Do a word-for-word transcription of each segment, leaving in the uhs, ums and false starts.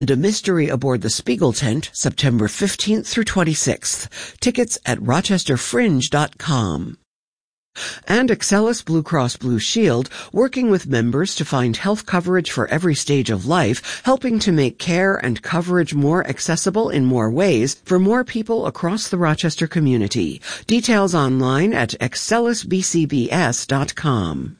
A mystery aboard the Spiegel tent, September fifteenth through twenty-sixth. Tickets at rochester fringe dot com. And Excellus Blue Cross Blue Shield, working with members to find health coverage for every stage of life, helping to make care and coverage more accessible in more ways for more people across the Rochester community. Details online at excellus b c b s dot com.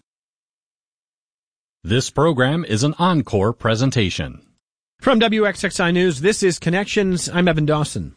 This program is an encore presentation. From W X X I News, this is Connections. I'm Evan Dawson.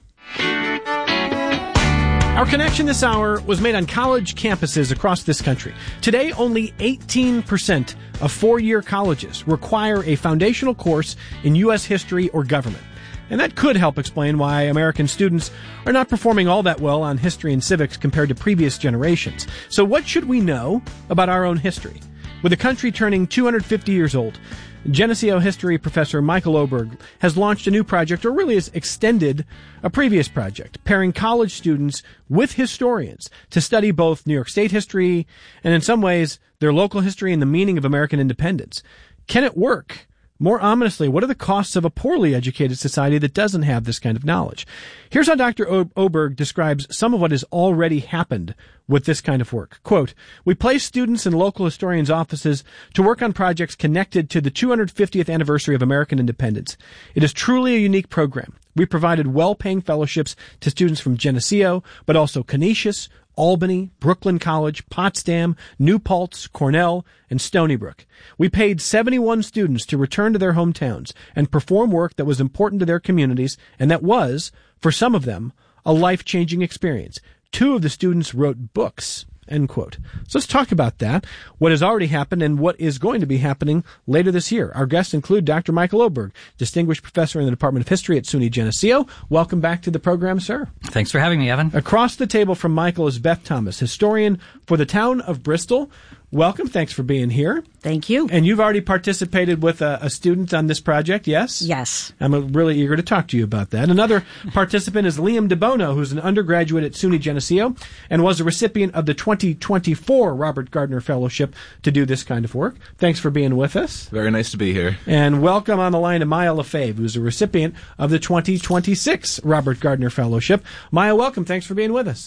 Our connection this hour was made on college campuses across this country. Today, only eighteen percent of four-year colleges require a foundational course in U S history or government. And that could help explain why American students are not performing all that well on history and civics compared to previous generations. So what should we know about our own history? With the country turning two hundred fifty years old, Geneseo history professor Michael Oberg has launched a new project, or really has extended a previous project, pairing college students with historians to study both New York State history and, in some ways, their local history and the meaning of American independence. Can it work? More ominously, what are the costs of a poorly educated society that doesn't have this kind of knowledge? Here's how Doctor Oberg describes some of what has already happened with this kind of work. Quote, "We place students in local historians' offices to work on projects connected to the two hundred fiftieth anniversary of American independence. It is truly a unique program. We provided well-paying fellowships to students from Geneseo, but also Canisius, Albany, Brooklyn College, Potsdam, New Paltz, Cornell, and Stony Brook. We paid seventy-one students to return to their hometowns and perform work that was important to their communities, and that was, for some of them, a life-changing experience. Two of the students wrote books." End quote. So let's talk about that, what has already happened and what is going to be happening later this year. Our guests include Doctor Michael Oberg, Distinguished Professor in the Department of History at SUNY Geneseo. Welcome back to the program, sir. Thanks for having me, Evan. Across the table from Michael is Beth Thomas, historian for the town of Bristol. Welcome. Thanks for being here. Thank you. And you've already participated with a, a student on this project, yes? Yes. I'm really eager to talk to you about that. Another participant is Liam DeBono, who's an undergraduate at SUNY Geneseo and was a recipient of the twenty twenty-four Robert Gardner Fellowship to do this kind of work. Thanks for being with us. Very nice to be here. And welcome on the line to Maya Lefebvre, who's a recipient of the twenty twenty-six Robert Gardner Fellowship. Maya, welcome. Thanks for being with us.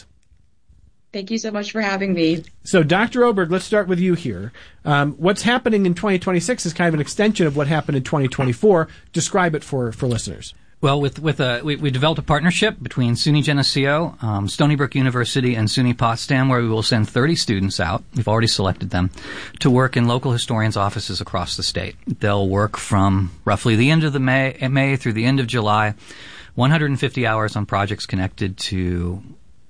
Thank you so much for having me. So, Doctor Oberg, let's start with you here. Um, what's happening in twenty twenty-six is kind of an extension of what happened in twenty twenty-four. Describe it for, for listeners. Well, with with a we, we developed a partnership between SUNY Geneseo, um, Stony Brook University, and SUNY Potsdam, where we will send thirty students out. We've already selected them to work in local historians' offices across the state. They'll work from roughly the end of the May May through the end of July, one hundred fifty hours on projects connected to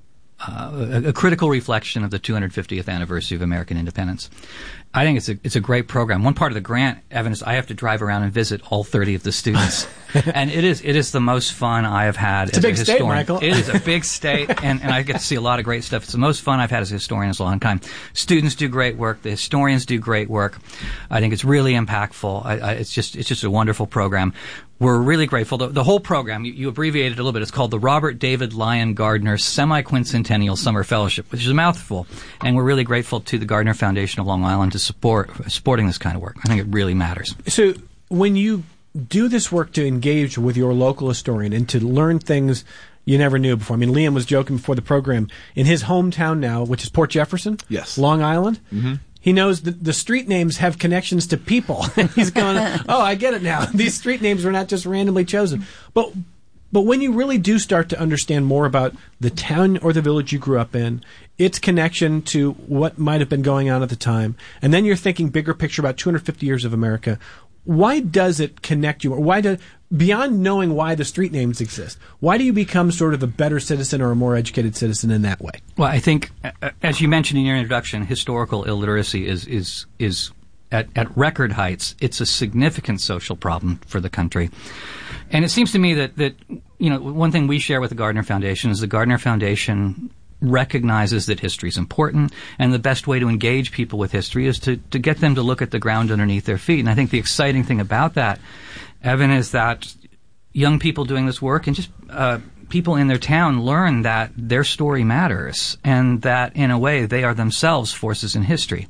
Uh, a, a critical reflection of the two hundred fiftieth anniversary of American independence. I think it's a it's a great program. One part of the grant, Evan, is I have to drive around and visit all thirty of the students, and it is it is the most fun I have had it's as a big a historian. State, Michael. It is a big state, and, and I get to see a lot of great stuff. It's the most fun I've had as a historian in a long time. Students do great work. The historians do great work. I think it's really impactful. I, I, it's just it's just a wonderful program. We're really grateful. The, the whole program, you, you abbreviated a little bit. It's called the Robert David Lyon Gardner Semi-Quincentennial Summer Fellowship, which is a mouthful. And we're really grateful to the Gardner Foundation of Long Island to support supporting this kind of work. I think it really matters. So when you do this work to engage with your local historian and to learn things you never knew before. I mean, Liam was joking before the program. In his hometown now, which is Port Jefferson, yes, Long Island, mm-hmm. he knows that the street names have connections to people. He's going, oh, I get it now. These street names were not just randomly chosen. But but when you really do start to understand more about the town or the village you grew up in, its connection to what might have been going on at the time, and then you're thinking bigger picture about two hundred fifty years of America, why does it connect you? Or why do, beyond knowing why the street names exist, why do you become sort of a better citizen or a more educated citizen in that way? Well, I think, as you mentioned in your introduction, historical illiteracy is is is at, at record heights. It's a significant social problem for the country. And it seems to me that, that, you know, one thing we share with the Gardner Foundation is the Gardner Foundation recognizes that history is important, and the best way to engage people with history is to, to get them to look at the ground underneath their feet. And I think the exciting thing about that, Evan, is that young people doing this work and just uh, people in their town learn that their story matters and that, in a way, they are themselves forces in history.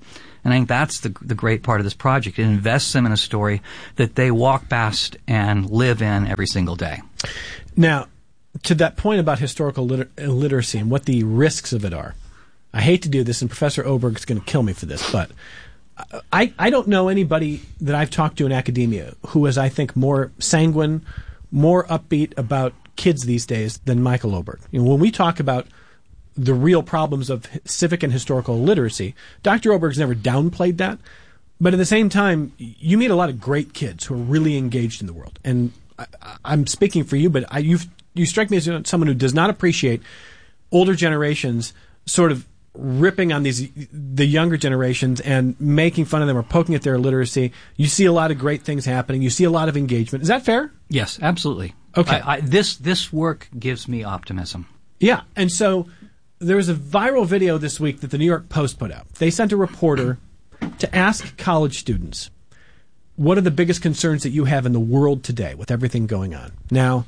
And I think that's the the great part of this project. It invests them in a story that they walk past and live in every single day. Now, to that point about historical liter- illiteracy and what the risks of it are, I hate to do this, and Professor Oberg is going to kill me for this, but I, I don't know anybody that I've talked to in academia who is, I think, more sanguine, more upbeat about kids these days than Michael Oberg. You know, when we talk about the real problems of civic and historical literacy, Doctor Oberg's never downplayed that, but at the same time, you meet a lot of great kids who are really engaged in the world. And I, I'm speaking for you, but I, you've You strike me as someone who does not appreciate older generations sort of ripping on these the younger generations and making fun of them or poking at their illiteracy. You see a lot of great things happening. You see a lot of engagement. Is that fair? Yes, absolutely. Okay. I, I, this this work gives me optimism. Yeah, and so there was a viral video this week that the New York Post put out. They sent a reporter to ask college students, what are the biggest concerns that you have in the world today with everything going on? Now,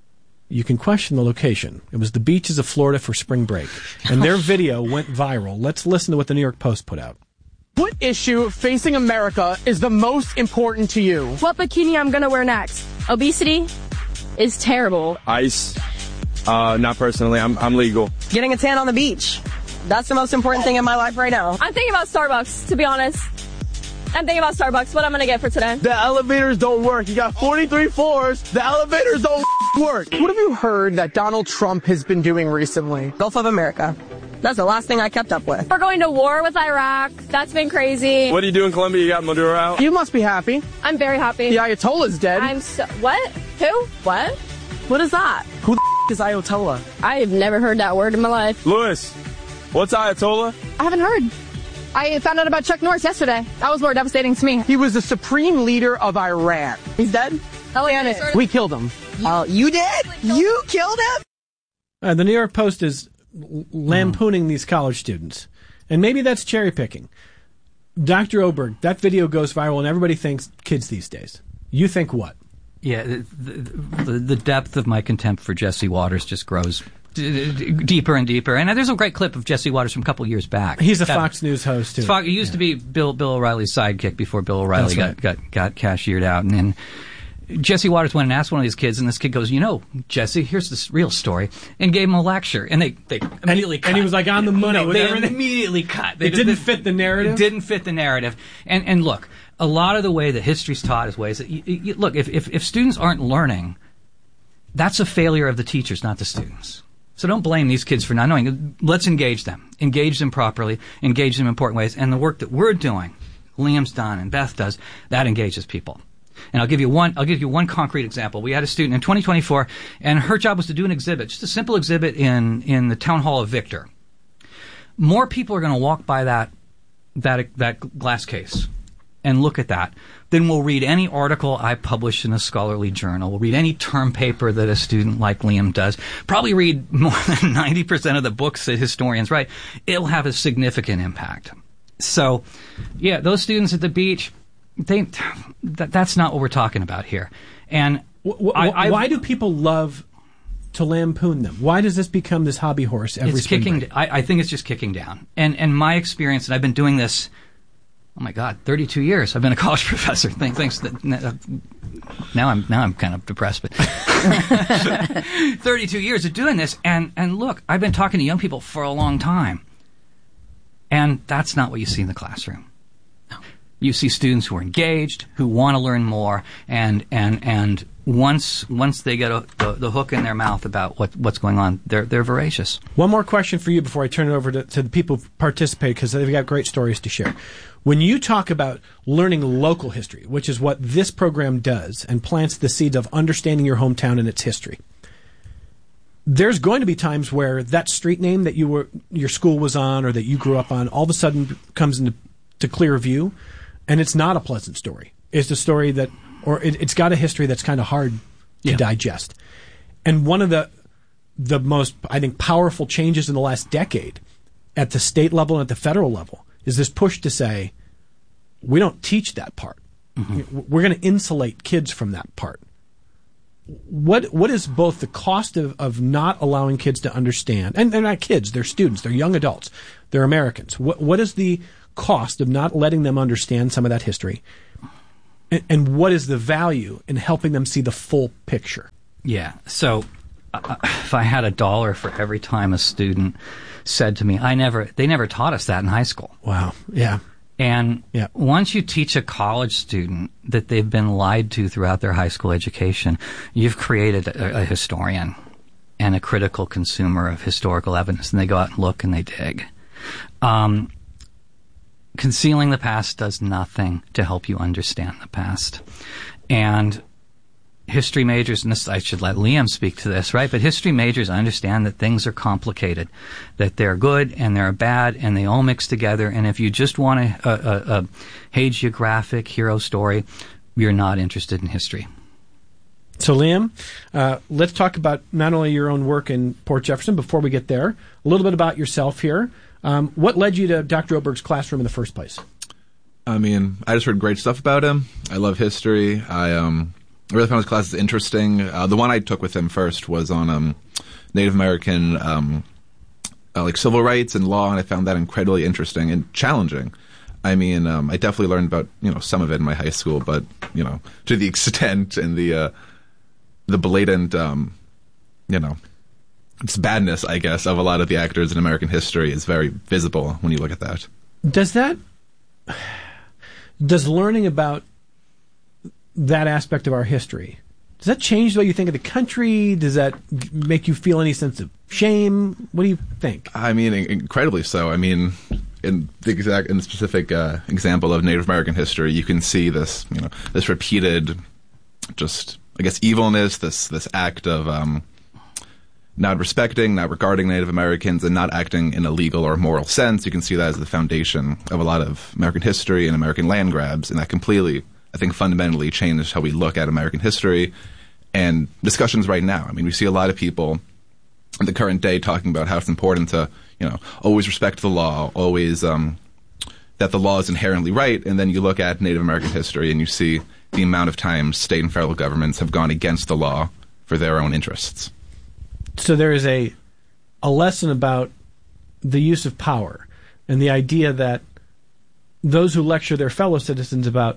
you can question the location. It was the beaches of Florida for spring break. And their video went viral. Let's listen to what the New York Post put out. What issue facing America is the most important to you? What bikini I'm gonna wear next? Obesity is terrible. Ice. Uh, not personally. I'm, I'm legal. Getting a tan on the beach. That's the most important thing in my life right now. I'm thinking about Starbucks, to be honest. I'm thinking about Starbucks. What I'm gonna get for today? The elevators don't work. You got forty-three floors. The elevators don't work. What have you heard that Donald Trump has been doing recently? Gulf of America. That's the last thing I kept up with. We're going to war with Iraq. That's been crazy. What do you do in Colombia? You got Maduro out? You must be happy. I'm very happy. The Ayatollah's dead. I'm so... What? Who? What? What is that? Who the f*** is Ayatollah? I've never heard that word in my life. Lewis, what's Ayatollah? I haven't heard. I found out about Chuck Norris yesterday. That was more devastating to me. He was the supreme leader of Iran. He's dead? Elliot, we killed him. Oh, uh, you did? You killed him? Uh, the New York Post is lampooning these college students. And maybe that's cherry picking. Doctor Oberg, that video goes viral and everybody thinks kids these days. You think what? Yeah, the, the, the depth of my contempt for Jesse Waters just grows d- d- deeper and deeper. And there's a great clip of Jesse Waters from a couple years back. He's a that, Fox News host, too. Fox, he used yeah. to be Bill Bill O'Reilly's sidekick before Bill O'Reilly got, right. got, got cashiered out. And then Jesse Waters went and asked one of these kids, and this kid goes, you know, Jesse, here's this real story, and gave him a lecture. And they, they immediately and, cut. And he was like on the money. No, with they everything. immediately cut. They, it didn't they, fit the narrative? It didn't fit the narrative. And, and look, a lot of the way that history's taught is ways that, you, you, look, if, if, if students aren't learning, that's a failure of the teachers, not the students. So don't blame these kids for not knowing. Let's engage them. Engage them properly. Engage them in important ways. And the work that we're doing, Liam's done and Beth does, that engages people. And I'll give you one, I'll give you one concrete example. We had a student in twenty twenty-four, and her job was to do an exhibit, just a simple exhibit in, in the town hall of Victor. More people are going to walk by that, that, that glass case and look at that than will read any article I publish in a scholarly journal, will read any term paper that a student like Liam does, probably read more than ninety percent of the books that historians write. It'll have a significant impact. So, yeah, those students at the beach, they, that, that's not what we're talking about here. And w- w- I, why do people love to lampoon them? Why does this become this hobby horse every it's spring kicking. break? I, I think it's just kicking down. And and my experience, and I've been doing this, oh my God, thirty-two years. I've been a college professor. Thanks. thanks that, now I'm now I'm kind of depressed, but thirty-two years of doing this, and and look, I've been talking to young people for a long time, and that's not what you see in the classroom. You see students who are engaged, who want to learn more, and and and once once they get a, the, the hook in their mouth about what what's going on, they're they're voracious. One more question for you before I turn it over to, to the people who participate, because they've got great stories to share. When you talk about learning local history, which is what this program does, and plants the seeds of understanding your hometown and its history, there's going to be times where that street name that you were your school was on or that you grew up on all of a sudden comes into to clear view. And it's not a pleasant story. It's a story that, or it, it's got a history that's kind of hard to yeah. digest. And one of the the most, I think, powerful changes in the last decade at the state level and at the federal level is this push to say, we don't teach that part. Mm-hmm. We're going to insulate kids from that part. What What is both the cost of, of not allowing kids to understand, and they're not kids, they're students, they're young adults, they're Americans. What What is the cost of not letting them understand some of that history? And, and what is the value in helping them see the full picture? Yeah. So uh, if I had a dollar for every time a student said to me, I never, they never taught us that in high school. Wow. Yeah. And yeah. once you teach a college student that they've been lied to throughout their high school education, you've created a, a historian and a critical consumer of historical evidence, and they go out and look and they dig. Um, concealing the past does nothing to help you understand the past. And history majors, and this, I should let Liam speak to this, right? But history majors understand that things are complicated, that they're good and they're bad, and they all mix together. And if you just want a, a, a, a hagiographic hero story, you're not interested in history. So, Liam, uh, let's talk about not only your own work in Port Jefferson. Before we get there, a little bit about yourself here. Um, what led you to Doctor Oberg's classroom in the first place? I mean, I just heard great stuff about him. I love history. I um. I really found his classes interesting. Uh, the one I took with him first was on um, Native American um, uh, like civil rights and law, and I found that incredibly interesting and challenging. I mean, um, I definitely learned about you know some of it in my high school, but you know to the extent and the uh, the blatant um, you know it's badness, I guess, of a lot of the actors in American history is very visible when you look at that. Does that does learning about that aspect of our history, does that change the way you think of the country? Does that make you feel any sense of shame? What do you think? I mean, incredibly so. I mean, in the exact, in the specific uh, example of Native American history, you can see this, you know, this repeated, just I guess, evilness. This this act of um, not respecting, not regarding Native Americans, and not acting in a legal or moral sense. You can see that as the foundation of a lot of American history and American land grabs, and that completely, I think, fundamentally changed how we look at American history and discussions right now. I mean, we see a lot of people in the current day talking about how it's important to, you know, always respect the law, always um, that the law is inherently right. And then you look at Native American history and you see the amount of times state and federal governments have gone against the law for their own interests. So there is a a lesson about the use of power and the idea that those who lecture their fellow citizens about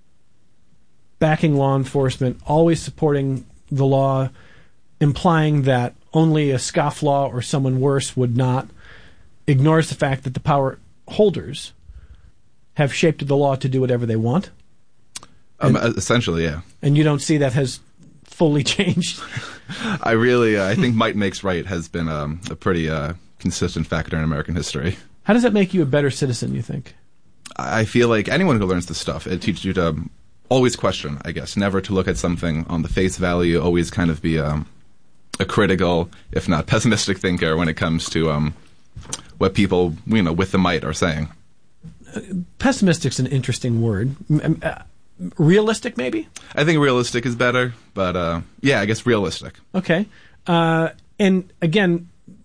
backing law enforcement, always supporting the law, implying that only a scofflaw or someone worse would not, ignores the fact that the power holders have shaped the law to do whatever they want. Um, and, essentially, yeah. And you don't see that has fully changed? I really, uh, I think might makes right has been um, a pretty uh, consistent factor in American history. How does that make you a better citizen, you think? I feel like anyone who learns this stuff, it teaches you to always question, I guess, never to look at something on the face value, always kind of be um, a critical, if not pessimistic thinker when it comes to um, what people, you know, with the might are saying. Uh, pessimistic's an interesting word. Uh, realistic, maybe? I think realistic is better, but uh, yeah, I guess realistic. Okay. Uh, and again,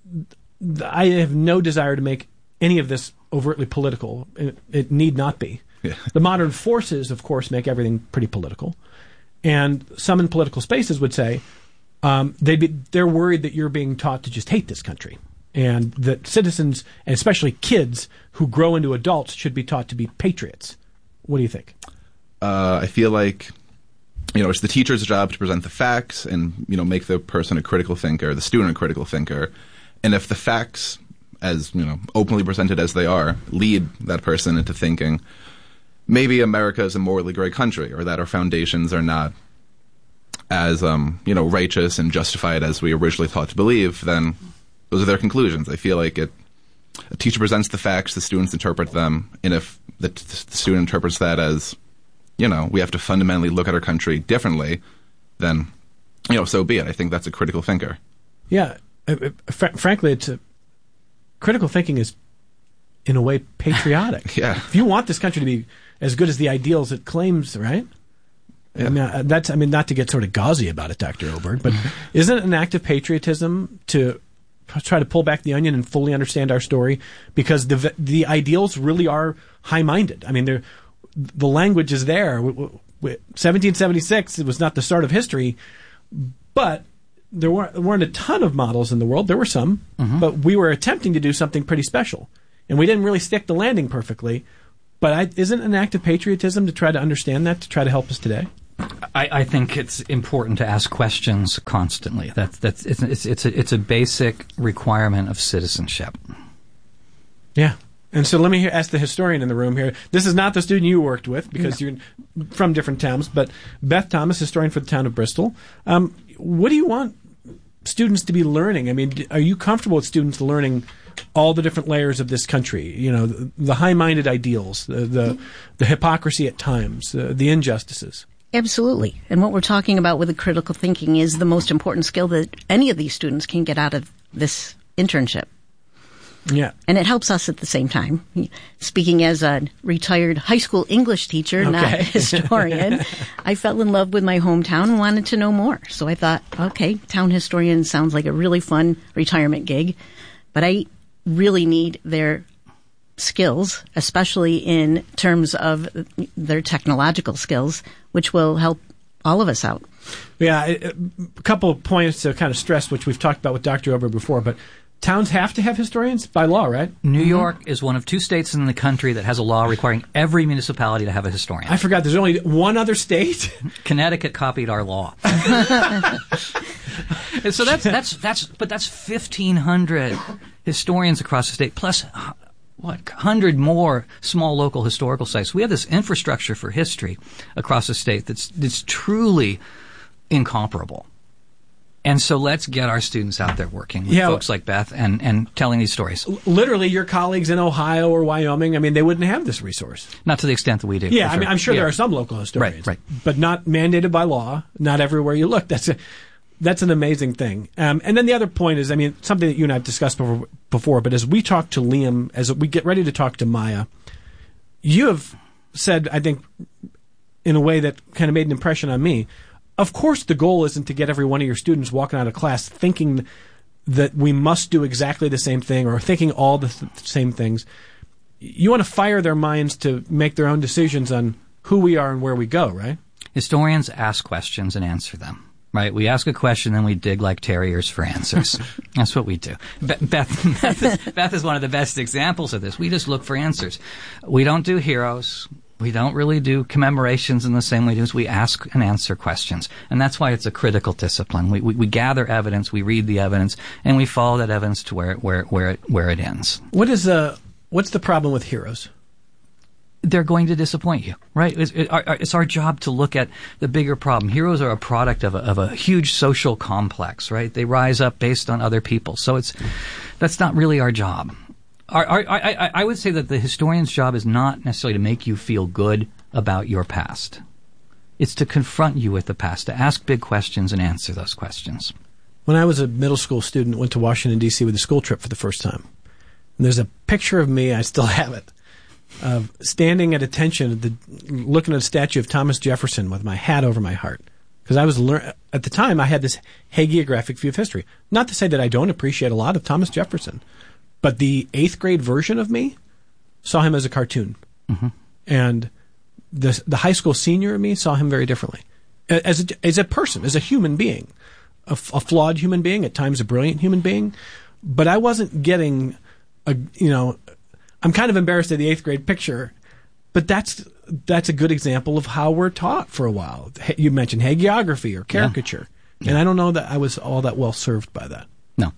I have no desire to make any of this overtly political. It, it need not be. Yeah. The modern forces, of course, make everything pretty political. And some in political spaces would say um, they'd be, they're worried that you're being taught to just hate this country. And that citizens, and especially kids who grow into adults, should be taught to be patriots. What do you think? Uh, I feel like, you know, it's the teacher's job to present the facts and, you know, make the person a critical thinker, the student a critical thinker. And if the facts, as, you know, openly presented as they are, lead that person into thinking maybe America is a morally great country, or that our foundations are not as, um, you know, righteous and justified as we originally thought to believe, then those are their conclusions. I feel like it. A teacher presents the facts, the students interpret them, and if the, the student interprets that as, you know, we have to fundamentally look at our country differently, then, you know, so be it. I think that's a critical thinker. Yeah. Uh, fr- frankly, it's a, critical thinking is, in a way, patriotic. Yeah. If you want this country to be as good as the ideals it claims, right? Yeah. I mean, that's, I mean, not to get sort of gauzy about it, Doctor Oberg, but isn't it an act of patriotism to try to pull back the onion and fully understand our story? Because the the ideals really are high-minded. I mean, they're, the language is there. seventeen seventy-six, it was not the start of history, but there weren't, weren't a ton of models in the world. There were some, mm-hmm. but we were attempting to do something pretty special. And we didn't really stick the landing perfectly, But I, isn't it an act of patriotism to try to understand that, to try to help us today? I, I think it's important to ask questions constantly. That's that's it's it's it's a, it's a basic requirement of citizenship. Yeah. And so let me hear, ask the historian in the room here. This is not the student you worked with because no. you're from different towns, but Beth Thomas, historian for the town of Bristol. Um, what do you want students to be learning? I mean, are you comfortable with students learning all the different layers of this country? You know, the, the high-minded ideals, the the, the hypocrisy at times, uh, the injustices. Absolutely. And what we're talking about with the critical thinking is the most important skill that any of these students can get out of this internship. Yeah. And it helps us at the same time. Speaking as a retired high school English teacher, okay. not a historian, I fell in love with my hometown and wanted to know more. So I thought, okay, town historian sounds like a really fun retirement gig, but I really need their skills, especially in terms of their technological skills, which will help all of us out. Yeah, a couple of points to kind of stress, which we've talked about with Doctor Ober before, but towns have to have historians by law, right? New York mm-hmm. is one of two states in the country that has a law requiring every municipality to have a historian. I forgot, there's only one other state? Connecticut copied our law. So that's, that's, that's, but that's fifteen hundred historians across the state, plus what, one hundred more small local historical sites. We have this infrastructure for history across the state that's, that's truly incomparable. And so let's get our students out there working with yeah, folks like Beth and, and telling these stories. Literally, your colleagues in Ohio or Wyoming, I mean, they wouldn't have this resource. Not to the extent that we do. Yeah, sure. I mean, I'm sure yeah. there are some local historians. Right, right. But not mandated by law, not everywhere you look. That's a, that's an amazing thing. Um, and then the other point is, I mean, something that you and I have discussed before, before, but as we talk to Liam, as we get ready to talk to Maya, you have said, I think, in a way that kind of made an impression on me, of course, the goal isn't to get every one of your students walking out of class thinking that we must do exactly the same thing or thinking all the th- same things. You want to fire their minds to make their own decisions on who we are and where we go, right? Historians ask questions and answer them, right? We ask a question, then we dig like terriers for answers. That's what we do. Beth, Beth, Beth, is, Beth is one of the best examples of this. We just look for answers. We don't do heroes. We don't really do commemorations in the same way as we ask and answer questions. And that's why it's a critical discipline. We, we, we gather evidence, we read the evidence, and we follow that evidence to where it, where, where it, where it ends. What is the, what's the problem with heroes? They're going to disappoint you, right? It's, it, our, it's our job to look at the bigger problem. Heroes are a product of a, of a huge social complex, right? They rise up based on other people. So it's, that's not really our job. Our, our, I, I would say that the historian's job is not necessarily to make you feel good about your past. It's to confront you with the past, to ask big questions and answer those questions. When I was a middle school student, went to Washington, D C with a school trip for the first time. And there's a picture of me, I still have it, of standing at attention, at the, looking at a statue of Thomas Jefferson with my hat over my heart. Because I was lear- at the time, I had this hagiographic view of history. Not to say that I don't appreciate a lot of Thomas Jefferson. But the eighth grade version of me saw him as a cartoon. Mm-hmm. And the the high school senior of me saw him very differently. As a, as a person, as a human being. A, a flawed human being, at times a brilliant human being. But I wasn't getting, a you know, I'm kind of embarrassed at the eighth grade picture. But that's that's a good example of how we're taught for a while. You mentioned hagiography or caricature. Yeah. And I don't know that I was all that well served by that. No.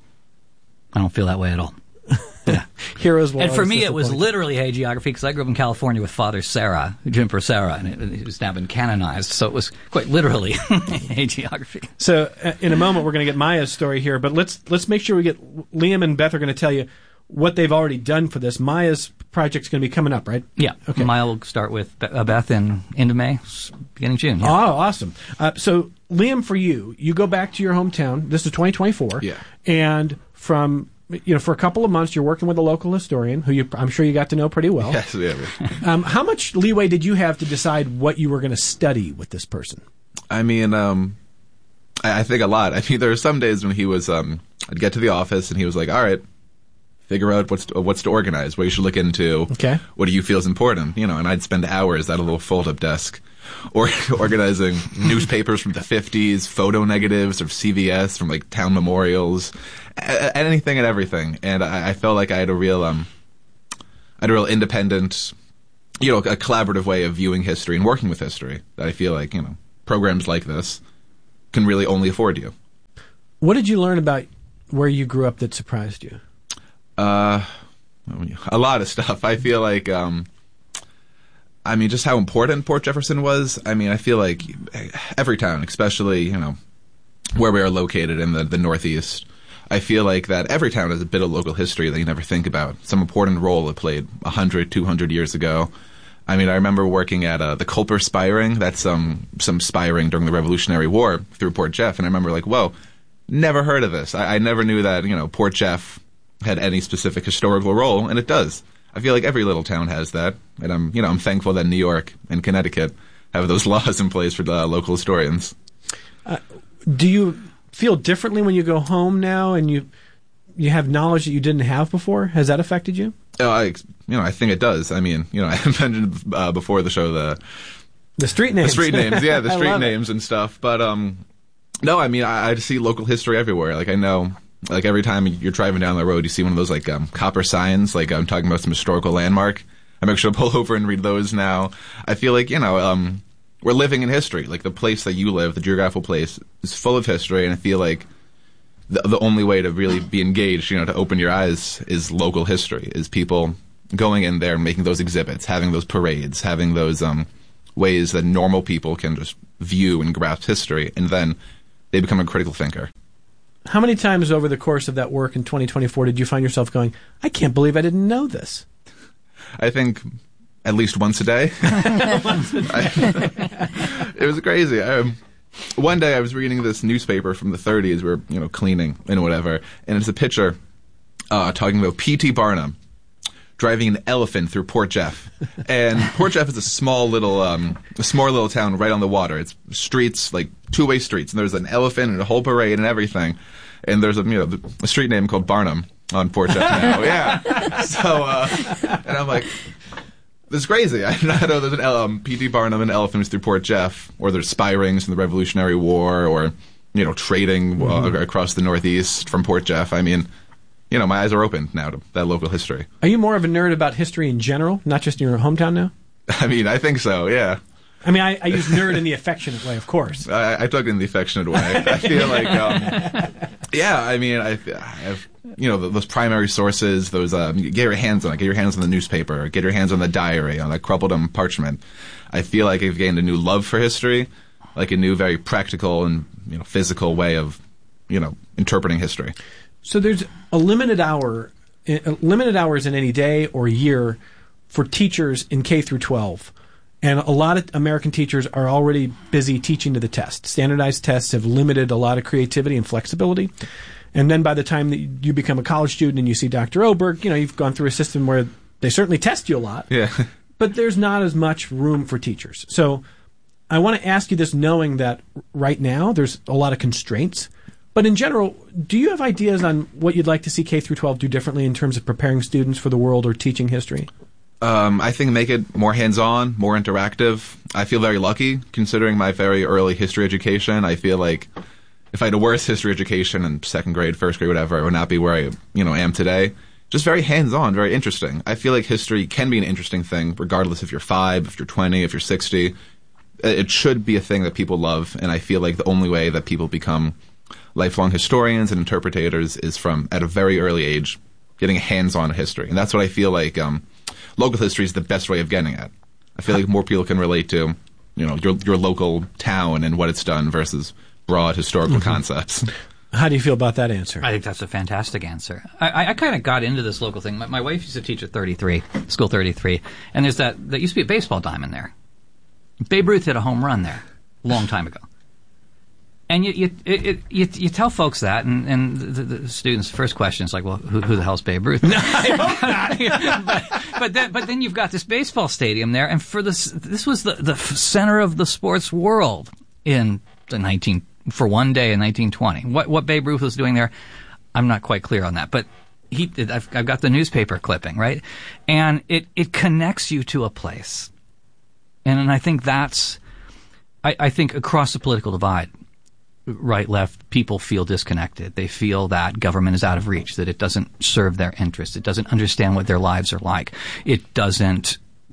I don't feel that way at all. Yeah. Heroes will and for me, it was literally hagiography because I grew up in California with Father Serra, Jim Serra, and it, it was now been canonized. So it was quite literally hagiography. So uh, in a moment, we're going to get Maya's story here, but let's let's make sure we get Liam and Beth are going to tell you what they've already done for this. Maya's project's going to be coming up, right? Yeah. Okay. Maya will start with uh, Beth in end of May, beginning of June. Yeah. Oh, awesome. Uh, so Liam, for you, you go back to your hometown. This is twenty twenty-four. Yeah. And from You know, for a couple of months, you're working with a local historian who you, I'm sure you got to know pretty well. Yes, yeah. um, how much leeway did you have to decide what you were going to study with this person? I mean, um, I, I think a lot. I mean, there were some days when he was, um, I'd get to the office and he was like, all right, figure out what's to, what's to organize, what you should look into. Okay. What do you feel is important? You know, and I'd spend hours at a little fold-up desk or organizing newspapers from the fifties, photo negatives of C V S from like town memorials, a- anything and everything. And I, I felt like I had a real, um, I had a real independent you know, a collaborative way of viewing history and working with history that I feel like, you know, programs like this can really only afford you. What did you learn about where you grew up that surprised you? Uh, a lot of stuff. I feel like, um, I mean, just how important Port Jefferson was. I mean, I feel like every town, especially, you know, where we are located in the, the Northeast, I feel like that every town has a bit of local history that you never think about. Some important role it played one hundred, two hundred years ago. I mean, I remember working at uh, the Culper Spiring. That's um, some spiring during the Revolutionary War through Port Jeff. And I remember like, whoa, never heard of this. I, I never knew that, you know, Port Jeff had any specific historical role, and it does. I feel like every little town has that. And I'm, you know, I'm thankful that New York and Connecticut have those laws in place for the local historians. Uh, do you feel differently when you go home now and you you have knowledge that you didn't have before? Has that affected you? Oh, I, you know, I think it does. I mean, you know, I mentioned uh, before the show the the street names, the street names, yeah, the street names it. and stuff. But um, no, I mean, I, I see local history everywhere. Like I know, like every time you're driving down the road, you see one of those like um, copper signs. Like I'm talking about some historical landmark. I make sure to pull over and read those now. I feel like you know, um, we're living in history. Like the place that you live, the geographical place, is full of history, and I feel like the, the only way to really be engaged, you know, to open your eyes is local history, is people going in there and making those exhibits, having those parades, having those um, ways that normal people can just view and grasp history, and then they become a critical thinker. How many times over the course of that work in twenty twenty-four did you find yourself going, I can't believe I didn't know this? I think at least once a day. once a day. I, it was crazy. I, one day I was reading this newspaper from the thirties. We were, you know, cleaning and whatever, and it's a picture uh, talking about P T Barnum driving an elephant through Port Jeff. And Port Jeff is a small little, um, a small little town right on the water. It's streets, like two-way streets, and there's an elephant and a whole parade and everything. And there's a, you know, a street name called Barnum on Port Jeff now. Yeah. So, uh, and I'm like, this is crazy. I know there's an um, P T Barnum and elephants through Port Jeff, or there's spy rings in the Revolutionary War, or, you know, trading mm-hmm. uh, across the Northeast from Port Jeff. I mean, you know, my eyes are open now to that local history. Are you more of a nerd about history in general, not just in your hometown now? I mean, I think so, yeah. I mean, I, I use nerd in the affectionate way, of course. I, I took it in the affectionate way. I feel like, um, yeah, I mean, I, I have, you know, those primary sources, those, um, get your hands on it, get your hands on the newspaper, get your hands on the diary, on that crumpled up parchment. I feel like I've gained a new love for history, like a new, very practical and, you know, physical way of, you know, interpreting history. So there's a limited hour, limited hours in any day or year for teachers in K through twelve. And a lot of American teachers are already busy teaching to the test. Standardized tests have limited a lot of creativity and flexibility. And then by the time that you become a college student and you see Doctor Oberg, you know, you've gone through a system where they certainly test you a lot. Yeah. But there's not as much room for teachers. So I want to ask you this knowing that right now there's a lot of constraints. But in general, do you have ideas on what you'd like to see K through twelve do differently in terms of preparing students for the world or teaching history? Um, I think make it more hands-on, more interactive. I feel very lucky considering my very early history education. I feel like if I had a worse history education in second grade, first grade, whatever, I would not be where I, you know, am today. Just very hands-on, very interesting. I feel like history can be an interesting thing regardless if you're five, if you're twenty, if you're sixty. It should be a thing that people love, and I feel like the only way that people become lifelong historians and interpreters is from, at a very early age, getting hands-on history. And that's what I feel like um, local history is the best way of getting at. I feel like more people can relate to, you know, your your local town and what it's done versus broad historical mm-hmm. concepts. How do you feel about that answer? I think that's a fantastic answer. I, I, I kind of got into this local thing. My, my wife used to teach at thirty-three, School thirty-three, and there's that, that used to be a baseball diamond there. Babe Ruth hit a home run there a long time ago. And you you, it, you you tell folks that, and, and the, the students' first question is like, well, who, who the hell's Babe Ruth? No, I hope not. but, but, then, but then you've got this baseball stadium there, and for this, this was the, the center of the sports world in the nineteen for one day in nineteen twenty. What what Babe Ruth was doing there, I'm not quite clear on that, but he I've, I've got the newspaper clipping, right, and it it connects you to a place, and, and I think that's I, I think across the political divide. Right, left, people feel disconnected. They feel that government is out of reach, that it doesn't serve their interests. It doesn't understand what their lives are like. It doesn't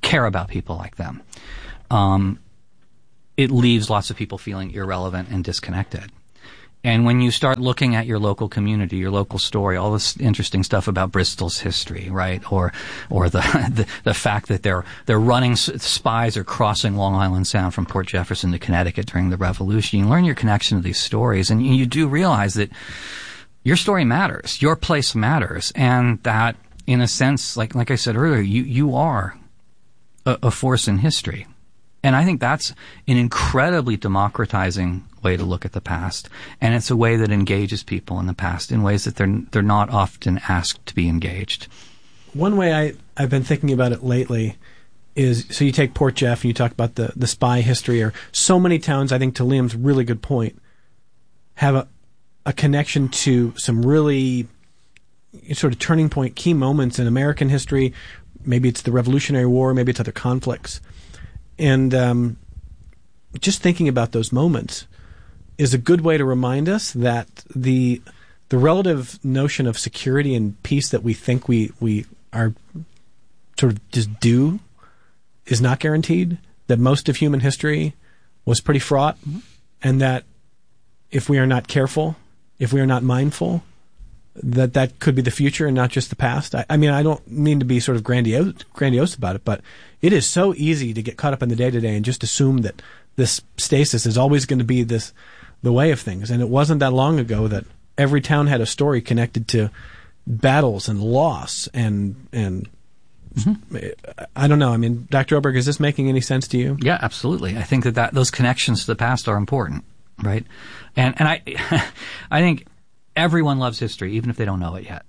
care about people like them, um, it leaves lots of people feeling irrelevant and disconnected. And when you start looking at your local community, your local story, all this interesting stuff about Bristol's history, right, or or the the, the fact that they're they're running spies are crossing Long Island Sound from Port Jefferson to Connecticut during the Revolution, you learn your connection to these stories, and you do realize that your story matters, your place matters, and that in a sense, like like I said earlier, you you are a, a force in history. And I think that's an incredibly democratizing way to look at the past, and it's a way that engages people in the past in ways that they're they're not often asked to be engaged. One way I, I've been thinking about it lately is, so you take Port Jeff and you talk about the, the spy history, or so many towns, I think to Liam's really good point, have a, a connection to some really sort of turning point, key moments in American history. Maybe it's the Revolutionary War, maybe it's other conflicts. And um, just thinking about those moments is a good way to remind us that the the relative notion of security and peace that we think we, we are sort of just due is not guaranteed, that most of human history was pretty fraught, mm-hmm. and that if we are not careful, if we are not mindful, that that could be the future and not just the past. I, I mean, I don't mean to be sort of grandiose, grandiose about it, but it is so easy to get caught up in the day-to-day and just assume that this stasis is always going to be this the way of things. And it wasn't that long ago that every town had a story connected to battles and loss and and mm-hmm. I don't know. I mean, Doctor Oberg, is this making any sense to you? Yeah, absolutely. I think that, that those connections to the past are important, right? And and I I think everyone loves history, even if they don't know it yet.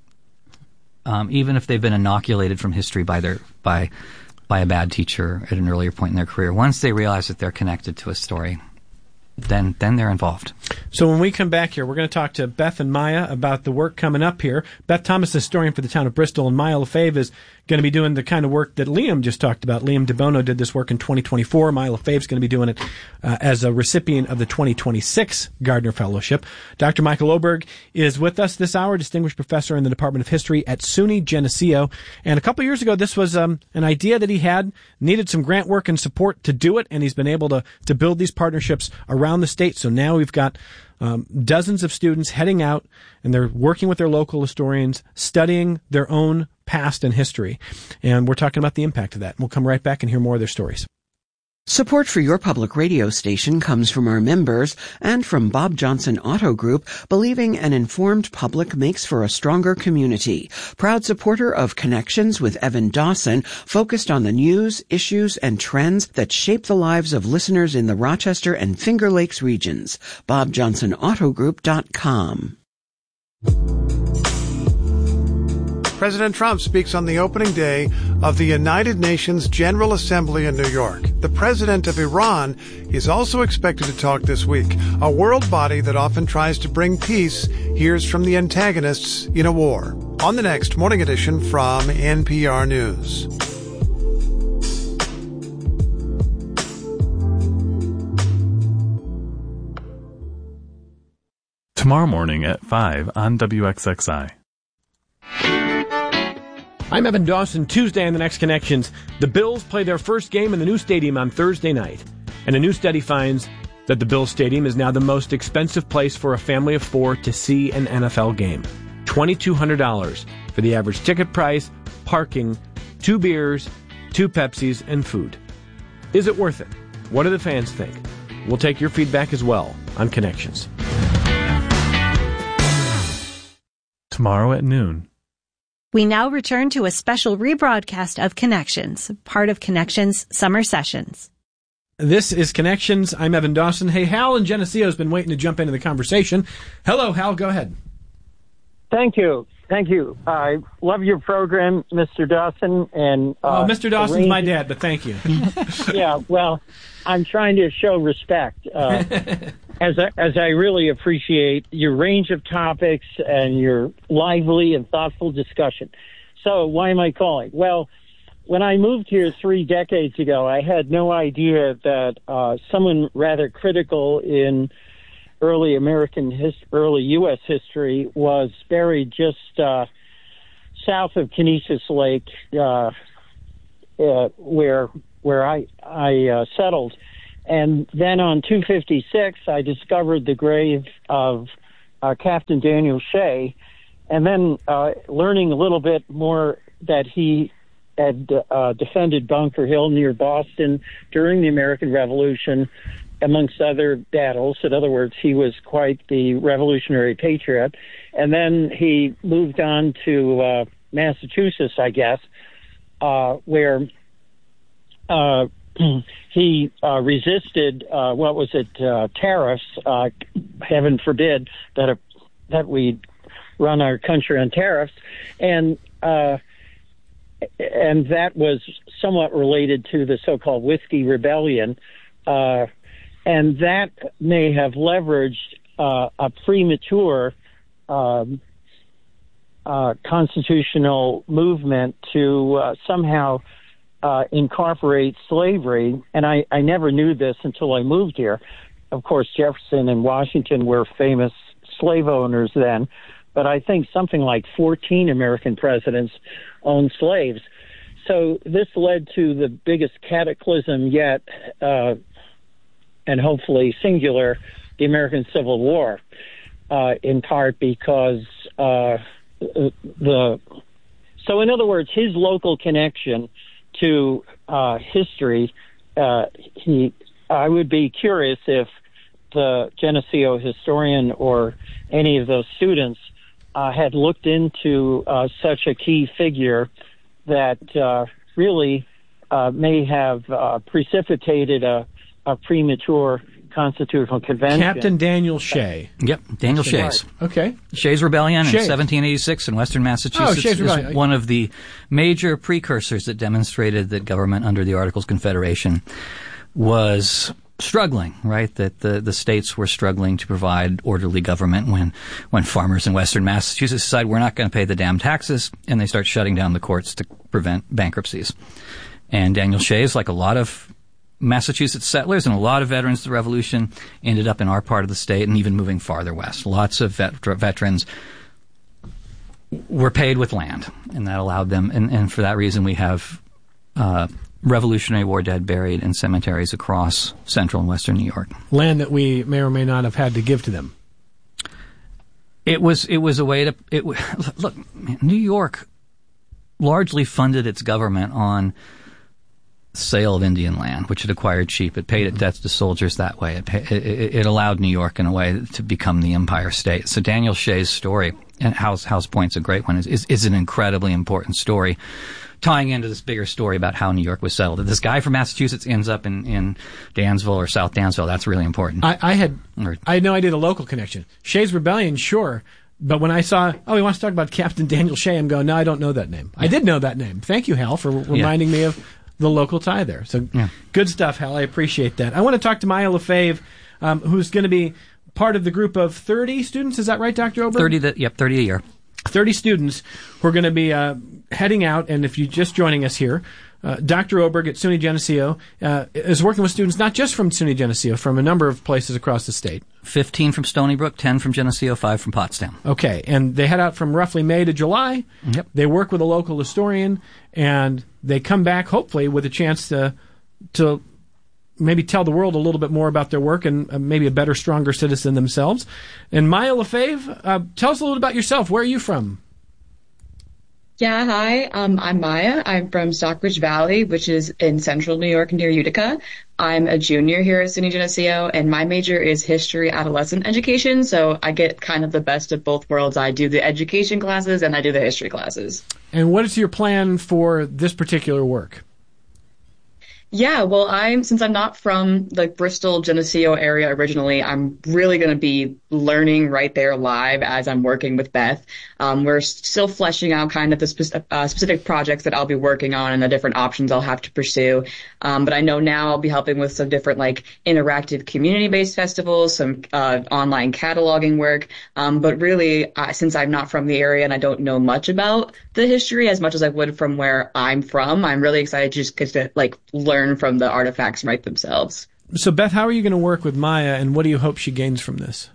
Um, even if they've been inoculated from history by their by by a bad teacher at an earlier point in their career. Once they realize that they're connected to a story, then then they're involved. So when we come back here, we're going to talk to Beth and Maya about the work coming up here. Beth Thomas, historian for the town of Bristol, and Maya Lefebvre is going to be doing the kind of work that Liam just talked about. Liam DeBono did this work in twenty twenty-four. Maya Lefebvre is going to be doing it uh, as a recipient of the twenty twenty-six Gardner Fellowship. Doctor Michael Oberg is with us this hour, distinguished professor in the Department of History at SUNY Geneseo. And a couple years ago, this was um, an idea that he had, needed some grant work and support to do it, and he's been able to, to build these partnerships around the state. So now we've got Um, dozens of students heading out, and they're working with their local historians, studying their own past and history. And we're talking about the impact of that. We'll come right back and hear more of their stories. Support for your public radio station comes from our members and from Bob Johnson Auto Group, believing an informed public makes for a stronger community. Proud supporter of Connections with Evan Dawson, focused on the news, issues, and trends that shape the lives of listeners in the Rochester and Finger Lakes regions. bob johnson auto group dot com. President Trump speaks on the opening day of the United Nations General Assembly in New York. The president of Iran is also expected to talk this week. A world body that often tries to bring peace hears from the antagonists in a war. On the next Morning Edition from N P R News. Tomorrow morning at five on W X X I. I'm Evan Dawson. Tuesday on The Next Connections, the Bills play their first game in the new stadium on Thursday night. And a new study finds that the Bills Stadium is now the most expensive place for a family of four to see an N F L game. two thousand two hundred dollars for the average ticket price, parking, two beers, two Pepsis, and food. Is it worth it? What do the fans think? We'll take your feedback as well on Connections. Tomorrow at noon. We now return to a special rebroadcast of Connections, part of Connections Summer Sessions. This is Connections. I'm Evan Dawson. Hey, Hal in Geneseo has been waiting to jump into the conversation. Hello, Hal. Go ahead. Thank you. Thank you. I love your program, Mister Dawson. And uh, oh, Mister Dawson's arrange- my dad, but thank you. Yeah, well, I'm trying to show respect. Uh, as I, as I really appreciate your range of topics and your lively and thoughtful discussion. So why am I calling? Well, when I moved here three decades ago, I had no idea that uh, someone rather critical in early American, his, early U S history was buried just uh, south of Conesus Lake, uh, uh, where where I I uh, settled. And then on two fifty-six, I discovered the grave of uh, Captain Daniel Shea, and then uh, learning a little bit more that he had uh, defended Bunker Hill near Boston during the American Revolution, amongst other battles. In other words, he was quite the revolutionary patriot. And then he moved on to uh, Massachusetts, I guess, uh, where uh, he uh, resisted, uh, what was it, uh, tariffs. Uh, heaven forbid that a, that we run our country on tariffs. And uh, and that was somewhat related to the so-called Whiskey Rebellion. Uh, and that may have leveraged uh, a premature um, uh, constitutional movement to uh, somehow uh, incorporate slavery. And I, I never knew this until I moved here. Of course, Jefferson and Washington were famous slave owners then, but I think something like fourteen American presidents owned slaves. So this led to the biggest cataclysm yet, uh, and hopefully singular, the American Civil War, uh, in part because uh, the... So in other words, his local connection to uh, history, uh, he, I would be curious if the Geneseo historian or any of those students uh, had looked into uh, such a key figure that uh, really uh, may have uh, precipitated a, a premature constitutional convention. Captain Daniel Shea. Yep, Daniel Shays. Okay. Shays Rebellion Shays. in seventeen eighty-six in western Massachusetts Oh, Shays Rebellion. is one of the major precursors that demonstrated that government under the Articles of Confederation was struggling, right? That the, the states were struggling to provide orderly government when, when farmers in western Massachusetts decide we're not going to pay the damn taxes, and they start shutting down the courts to prevent bankruptcies. And Daniel Shays, like a lot of Massachusetts settlers and a lot of veterans of the Revolution, ended up in our part of the state and even moving farther west. Lots of vet- veterans were paid with land, and that allowed them, and, and for that reason we have uh, Revolutionary War dead buried in cemeteries across central and western New York. Land that we may or may not have had to give to them. It was it was a way to it. Look, man, New York largely funded its government on sale of Indian land, which it acquired cheap. It paid its debts to soldiers that way. It, it, it allowed New York in a way to become the Empire State. So Daniel Shays' story, and House House Point's a great one, is, is, is an incredibly important story, tying into this bigger story about how New York was settled. If this guy from Massachusetts ends up in, in Dansville or South Dansville, that's really important. I, I had I had no idea the local connection. Shays Rebellion, sure. But when I saw, oh, he wants to talk about Captain Daniel Shea, I'm going, no, I don't know that name. Yeah. I did know that name. Thank you, Hal, for reminding yeah. me of the local tie there. So yeah. Good stuff, Hal. I appreciate that. I want to talk to Maya Lefebvre, um, who's going to be part of the group of thirty students. Is that right, Doctor Oberg? thirty, that, yep, thirty a year. thirty students who are going to be uh, heading out, and if you're just joining us here, uh, Doctor Oberg at SUNY Geneseo uh, is working with students not just from SUNY Geneseo, from a number of places across the state. fifteen from Stony Brook, ten from Geneseo, five from Potsdam. Okay, and they head out from roughly May to July. Yep. They work with a local historian, and they come back, hopefully, with a chance to to maybe tell the world a little bit more about their work and uh, maybe a better, stronger citizen themselves. And Maya Lefebvre, uh, tell us a little about yourself. Where are you from? Yeah, hi. Um, I'm Maya. I'm from Stockbridge Valley, which is in central New York near Utica. I'm a junior here at SUNY Geneseo, and my major is history adolescent education, so I get kind of the best of both worlds. I do the education classes, and I do the history classes. And what is your plan for this particular work? Yeah, well, I'm since I'm not from the Bristol, Geneseo area originally, I'm really going to be learning right there live as I'm working with Beth. Um, we're still fleshing out kind of the spe- uh, specific projects that I'll be working on and the different options I'll have to pursue. Um, but I know now I'll be helping with some different like interactive community-based festivals, some uh, online cataloging work. Um, but really, uh, since I'm not from the area and I don't know much about the history as much as I would from where I'm from, I'm really excited to just get to like learn from the artifacts right themselves. So, Beth, how are you going to work with Maya, and what do you hope she gains from this?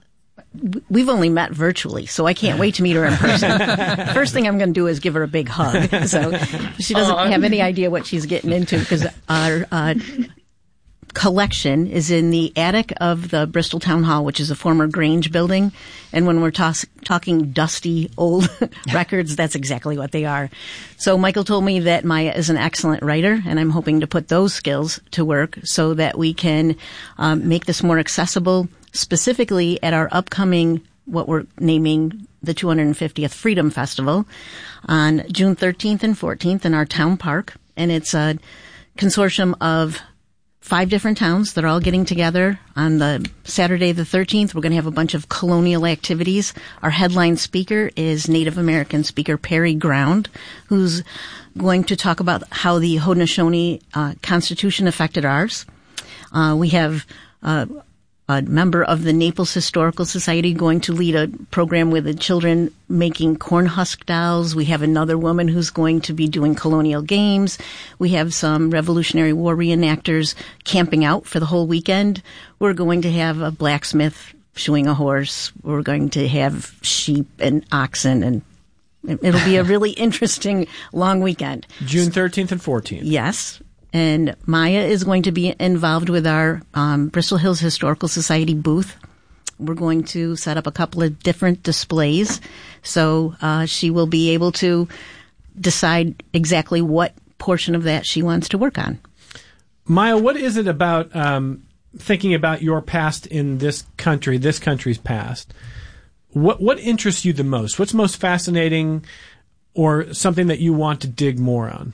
we've only met virtually, so I can't wait to meet her in person. First thing I'm going to do is give her a big hug. So she doesn't Aww. have any idea what she's getting into because our uh, collection is in the attic of the Bristol Town Hall, which is a former Grange building. And when we're tos- talking dusty old records, that's exactly what they are. So Michael told me that Maya is an excellent writer, and I'm hoping to put those skills to work so that we can um, make this more accessible, specifically at our upcoming, what we're naming the two hundred fiftieth Freedom Festival on June thirteenth and fourteenth in our town park. And it's a consortium of five different towns. They're all getting together on the Saturday the thirteenth. We're going to have a bunch of colonial activities. Our headline speaker is Native American speaker Perry Ground, who's going to talk about how the Haudenosaunee uh, Constitution affected ours. Uh, we have uh, a member of the Naples Historical Society going to lead a program with the children making corn husk dolls. We have another woman who's going to be doing colonial games. We have some Revolutionary War reenactors camping out for the whole weekend. We're going to have a blacksmith shoeing a horse. We're going to have sheep and oxen, and it'll be a really interesting long weekend. June thirteenth and fourteenth. Yes. And Maya is going to be involved with our um, Bristol Hills Historical Society booth. We're going to set up a couple of different displays, so uh, she will be able to decide exactly what portion of that she wants to work on. Maya, what is it about um, thinking about your past in this country, this country's past? What what interests you the most? What's most fascinating, or something that you want to dig more on?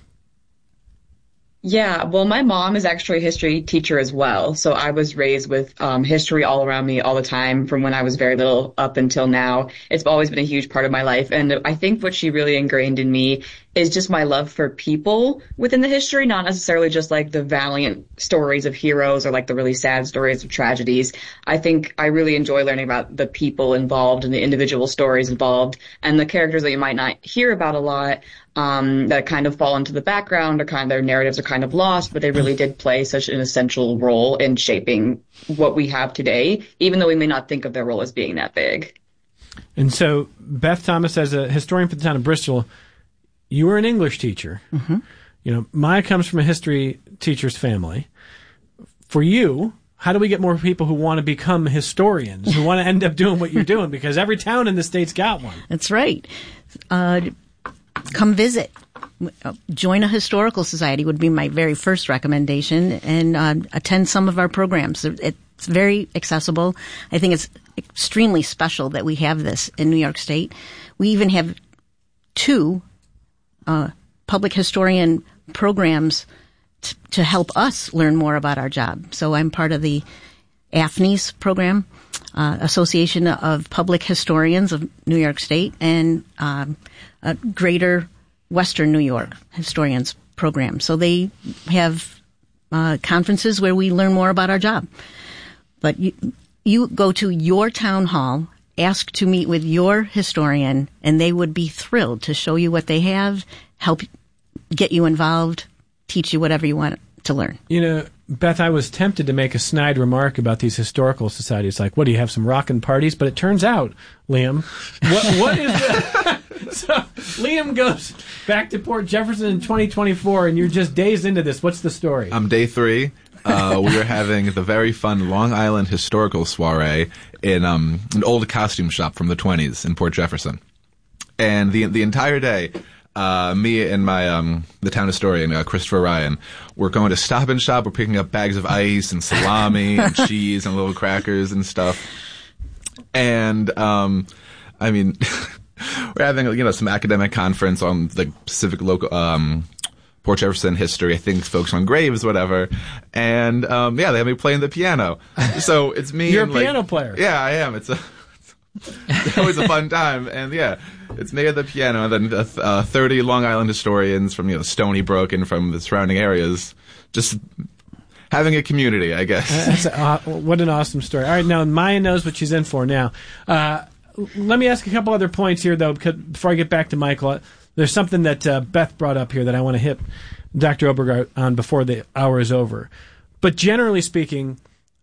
Yeah, well, my mom is actually a history teacher as well. So I was raised with um, history all around me all the time from when I was very little up until now. It's always been a huge part of my life. And I think what she really ingrained in me is just my love for people within the history, not necessarily just like the valiant stories of heroes or like the really sad stories of tragedies. I think I really enjoy learning about the people involved and the individual stories involved and the characters that you might not hear about a lot. Um, that kind of fall into the background or kind of their narratives are kind of lost, but they really did play such an essential role in shaping what we have today, even though we may not think of their role as being that big. And so, Beth Thomas, as a historian for the town of Bristol, you were an English teacher. Mm-hmm. You know, Maya comes from a history teacher's family. For you, how do we get more people who want to become historians, who want to end up doing what you're doing? Because every town in the state's got one. That's right. Uh, Come visit. Join a historical society would be my very first recommendation, and uh, attend some of our programs. It's very accessible. I think it's extremely special that we have this in New York State. We even have two uh, public historian programs t- to help us learn more about our job. So I'm part of the A F N I S program, uh, Association of Public Historians of New York State, and um, a Greater Western New York Historians program. So they have uh, conferences where we learn more about our job. But you, you go to your town hall, ask to meet with your historian, and they would be thrilled to show you what they have, help get you involved, teach you whatever you want to learn. You know, Beth, I was tempted to make a snide remark about these historical societies, like, what, do you have some rockin' parties? But it turns out, Liam, what, what is the... So, Liam goes back to Port Jefferson in twenty twenty-four, and you're just days into this. What's the story? I'm day three. Uh, we are having the very fun Long Island historical soiree in um, an old costume shop from the twenties in Port Jefferson. And the the entire day... Uh, me and my, um, the town historian, uh, Christopher Ryan, we're going to Stop and Shop. We're picking up bags of ice and salami and cheese and little crackers and stuff. And, um, I mean, we're having, you know, some academic conference on the Pacific local, um, Port Jefferson history. I think folks on graves, whatever. And, um, yeah, they have me playing the piano. So it's me. You're and, a like, piano player. Yeah, I am. It's a, it's always a fun time. And yeah, it's me at the piano, and then uh, thirty Long Island historians from, you know, Stony Brook and from the surrounding areas, just having a community, I guess. That's a, uh, what an awesome story. All right, now Maya knows what she's in for now. Uh, let me ask a couple other points here, though, because before I get back to Michael. There's something that uh, Beth brought up here that I want to hit Doctor Obergart on before the hour is over. But generally speaking,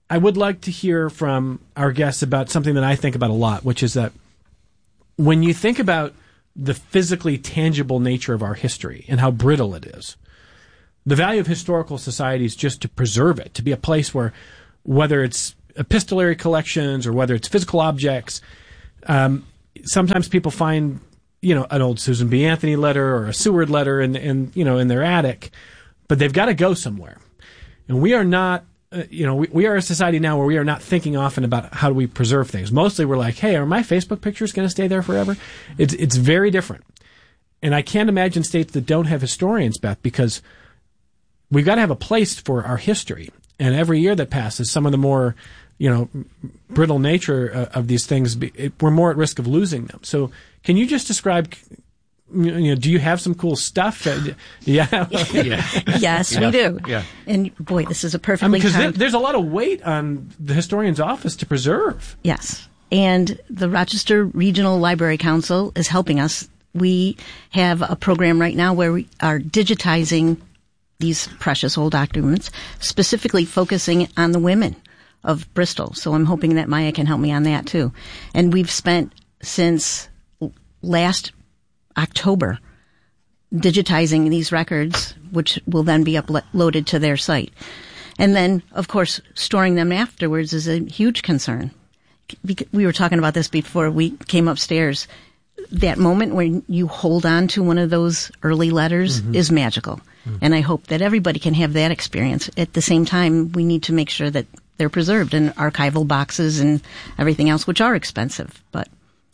I would like to hear from our guests about something that I think about a lot, which is that when you think about the physically tangible nature of our history and how brittle it is, the value of historical society is just to preserve it, to be a place where, whether it's epistolary collections or whether it's physical objects, um, sometimes people find, you know, an old Susan B. Anthony letter or a Seward letter in, in you know, in their attic, but they've got to go somewhere. And we are not, uh, you know, we, we are a society now where we are not thinking often about how do we preserve things. Mostly we're like, hey, are my Facebook pictures going to stay there forever? It's, it's very different. And I can't imagine states that don't have historians, Beth, because we've got to have a place for our history. And every year that passes, some of the more, you know, brittle nature uh, of these things, be, it, we're more at risk of losing them. So can you just describe, you know, do you have some cool stuff? Uh, yeah. yeah. Yes, yeah. we do. Yeah. And boy, this is a perfectly I mean, because timed... there, there's a lot of weight on the historian's office to preserve. Yes. And the Rochester Regional Library Council is helping us. We have a program right now where we are digitizing these precious old documents, specifically focusing on the women of Bristol. So I'm hoping that Maya can help me on that too. And we've spent since last October digitizing these records, which will then be uploaded to their site. And then, of course, storing them afterwards is a huge concern. We were talking about this before we came upstairs. That moment when you hold on to one of those early letters mm-hmm. is magical. Mm-hmm. And I hope that everybody can have that experience. At the same time, we need to make sure that they're preserved in archival boxes and everything else, which are expensive. But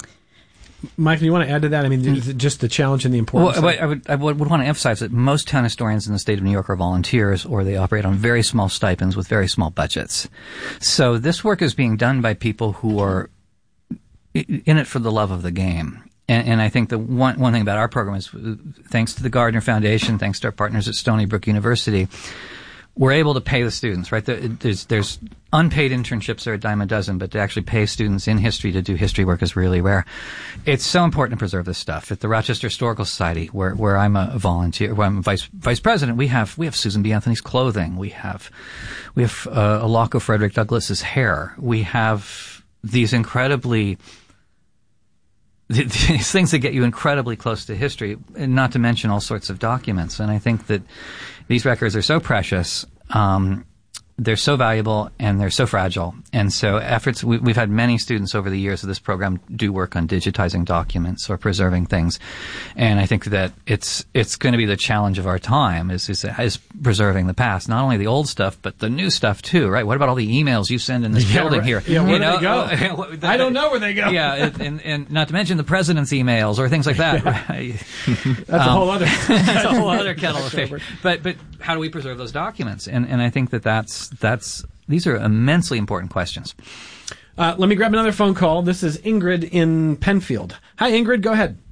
Mike, do you want to add to that? I mean, mm-hmm. just the challenge and the importance. Well, I would, I would, would want to emphasize that most town historians in the state of New York are volunteers, or they operate on very small stipends with very small budgets. So this work is being done by people who are in it for the love of the game. And, and I think the one, one thing about our program is, thanks to the Gardner Foundation, thanks to our partners at Stony Brook University, we're able to pay the students, right? There's, there's unpaid internships are a dime a dozen, but to actually pay students in history to do history work is really rare. It's so important to preserve this stuff. At the Rochester Historical Society, where, where I'm a volunteer, where I'm a vice, vice president, we have, we have Susan B. Anthony's clothing. We have, we have, uh, a lock of Frederick Douglass's hair. We have these incredibly, these things that get you incredibly close to history, and not to mention all sorts of documents. And I think that these records are so precious, um, they're so valuable, and they're so fragile. And so efforts, we, we've had many students over the years of this program do work on digitizing documents or preserving things. And I think that it's, it's going to be the challenge of our time is, is, is preserving the past. Not only the old stuff, but the new stuff too, right? What about all the emails you send in this yeah, building right. here? Yeah, where you do know, they go? Uh, the, I don't know where they go. Yeah, and, and not to mention the president's emails or things like that. Right? That's um, a whole other, that's a whole other kettle of fish. But, but how do we preserve those documents? And, and I think that that's, that's, these are immensely important questions. Uh, let me grab another phone call. This is Ingrid in Penfield. Hi, Ingrid. Go ahead.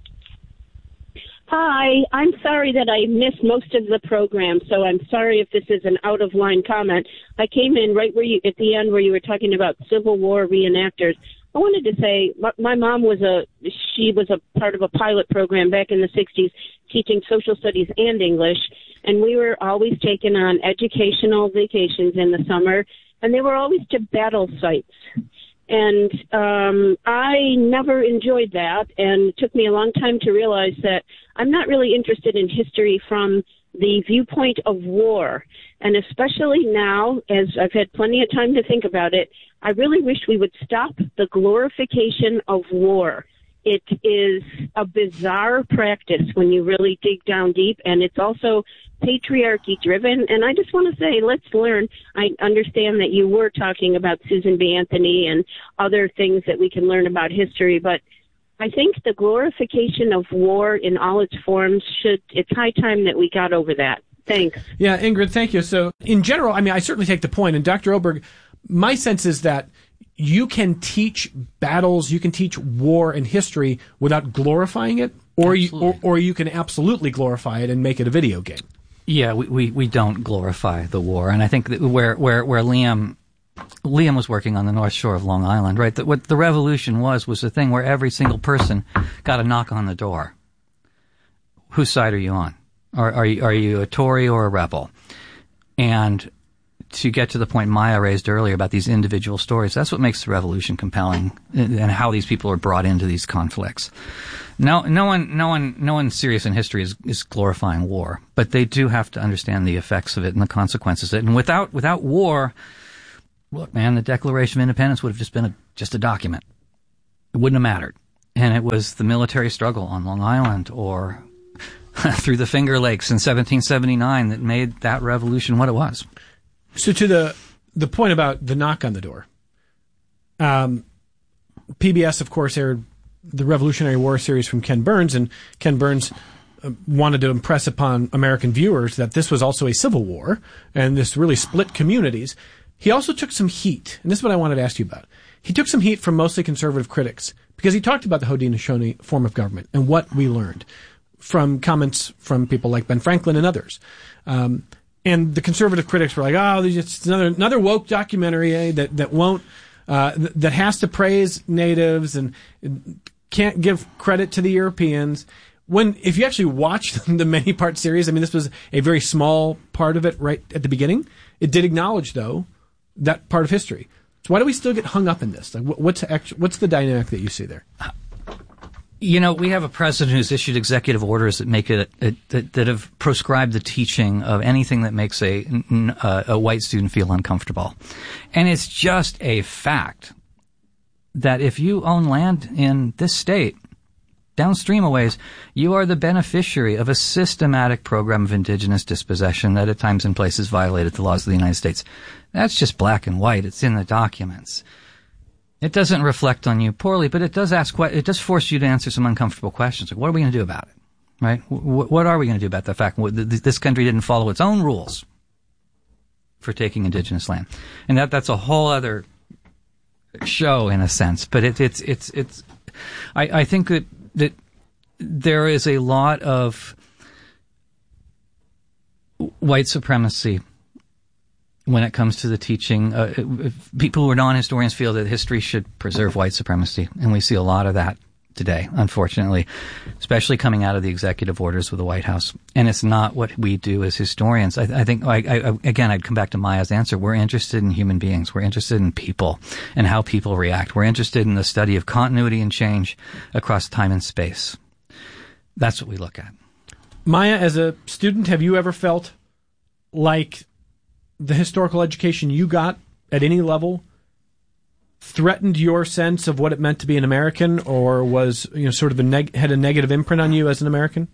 Hi. I'm sorry that I missed most of the program, so I'm sorry if this is an out-of-line comment. I came in right where you, at the end where you were talking about Civil War reenactors. I wanted to say my, my mom was a, she was a part of a pilot program back in the sixties teaching social studies and English, and we were always taken on educational vacations in the summer, and they were always to battle sites. And um, I never enjoyed that, and it took me a long time to realize that I'm not really interested in history from the viewpoint of war. And especially now, as I've had plenty of time to think about it, I really wish we would stop the glorification of war. It is a bizarre practice when you really dig down deep, and it's also patriarchy driven. And I just want to say, let's learn. I understand that you were talking about Susan B. Anthony and other things that we can learn about history, but I think the glorification of war in all its forms should, it's high time that we got over that. Thanks. Yeah, Ingrid, thank you. So in general, I mean, I certainly take the point. And Doctor Oberg, my sense is that you can teach battles, you can teach war and history without glorifying it, or you, or, or you can absolutely glorify it and make it a video game. Yeah, we, we, we don't glorify the war. And I think that where, where, where Liam, Liam was working on the North Shore of Long Island, right? That what the revolution was, was the thing where every single person got a knock on the door. Whose side are you on? Are, are you, are you a Tory or a rebel? And to get to the point Maya raised earlier about these individual stories, that's what makes the revolution compelling, and how these people are brought into these conflicts. No, no one, no one, no one serious in history is, is glorifying war, but they do have to understand the effects of it and the consequences of it. And without, without war, look, man, the Declaration of Independence would have just been a, just a document. It wouldn't have mattered. And it was the military struggle on Long Island or through the Finger Lakes in seventeen seventy-nine that made that revolution what it was. So to the the point about the knock on the door, um, P B S, of course, aired the Revolutionary War series from Ken Burns, and Ken Burns uh, wanted to impress upon American viewers that this was also a civil war, and this really split communities. He also took some heat, and this is what I wanted to ask you about. He took some heat from mostly conservative critics, because he talked about the Haudenosaunee form of government and what we learned from comments from people like Ben Franklin and others. Um, and the conservative critics were like, oh, it's another, another woke documentary eh, that, that won't, uh, th- that has to praise natives and can't give credit to the Europeans. When, if you actually watch the many-part series, I mean, this was a very small part of it right at the beginning. It did acknowledge, though, that part of history. So why do we still get hung up in this? Like, what's actually, what's the dynamic that you see there? You know, we have a president who's issued executive orders that make it, it that, that have proscribed the teaching of anything that makes a a, a white student feel uncomfortable, and it's just a fact that if you own land in this state, downstream a ways, you are the beneficiary of a systematic program of indigenous dispossession that at times and places violated the laws of the United States. That's just black and white. It's in the documents. It doesn't reflect on you poorly, but it does ask, it does force you to answer some uncomfortable questions. Like, what are we going to do about it? Right? What are we going to do about the fact that this country didn't follow its own rules for taking indigenous land? And that, that's a whole other show in a sense, but it, it's, it's, it's, I, I think that, that there is a lot of white supremacy when it comes to the teaching. Uh, people who are non-historians feel that history should preserve white supremacy, and we see a lot of that today, unfortunately, especially coming out of the executive orders with the White House. And it's not what we do as historians. I, I think, I, I, again, I'd come back to Maya's answer. We're interested in human beings. We're interested in people and how people react. We're interested in the study of continuity and change across time and space. That's what we look at. Maya, as a student, have you ever felt like the historical education you got at any level threatened your sense of what it meant to be an American, or was, you know, sort of a neg- had a negative imprint on you as an American?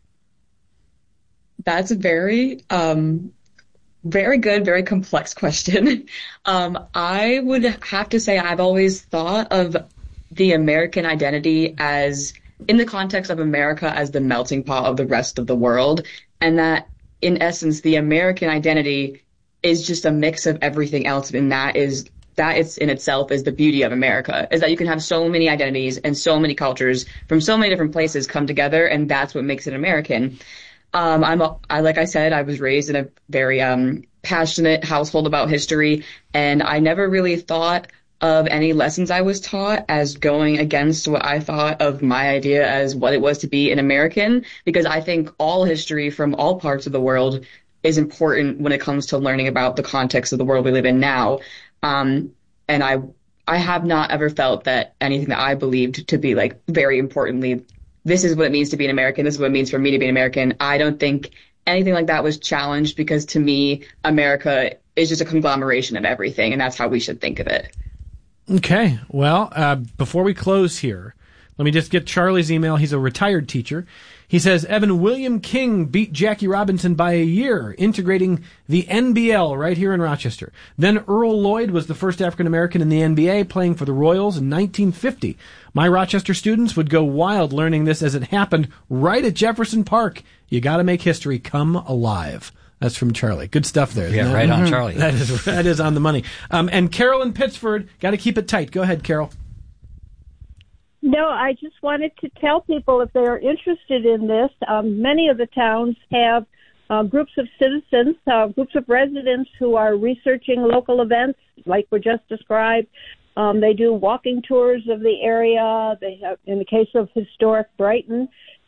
That's a very, um, very good, very complex question. um, I would have to say I've always thought of the American identity as, in the context of America, as the melting pot of the rest of the world, and that, in essence, the American identity is just a mix of everything else, and that is that it's in itself is the beauty of America, is that you can have so many identities and so many cultures from so many different places come together, and that's what makes it American. Um, I'm a, I like I said, I was raised in a very um, passionate household about history, and I never really thought of any lessons I was taught as going against what I thought of my idea as what it was to be an American, because I think all history from all parts of the world is important when it comes to learning about the context of the world we live in now. Um, and I, I have not ever felt that anything that I believed to be like very importantly, this is what it means to be an American. This is what it means for me to be an American. I don't think anything like that was challenged, because to me, America is just a conglomeration of everything, and that's how we should think of it. Okay. Well, uh, before we close here, let me just get Charlie's email. He's a retired teacher. He says, Evan, William King beat Jackie Robinson by a year, integrating the N B L right here in Rochester. Then Earl Lloyd was the first African-American in the N B A, playing for the Royals in nineteen fifty. My Rochester students would go wild learning this as it happened right at Jefferson Park. You got to make history come alive. That's from Charlie. Good stuff there. Yeah, right on, Charlie. That is, that is on the money. Um, and Carol in Pittsford, got to keep it tight. Go ahead, Carol. No, I just wanted to tell people, if they are interested in this, um, many of the towns have uh, groups of citizens, uh, groups of residents who are researching local events like were just described. Um, they do walking tours of the area. They have, in the case of historic Brighton,